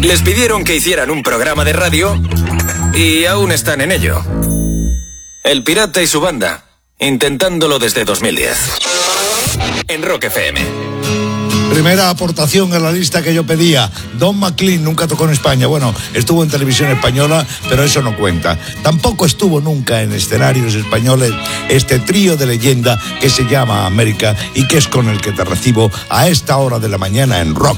Les pidieron que hicieran un programa de radio y aún están en ello. El Pirata y su banda, intentándolo desde 2010. En Rock FM. Primera aportación en la lista que yo pedía. Don McLean nunca tocó en España. Bueno, estuvo en televisión española, pero eso no cuenta. Tampoco estuvo nunca en escenarios españoles este trío de leyenda que se llama América y que es con el que te recibo a esta hora de la mañana en Rock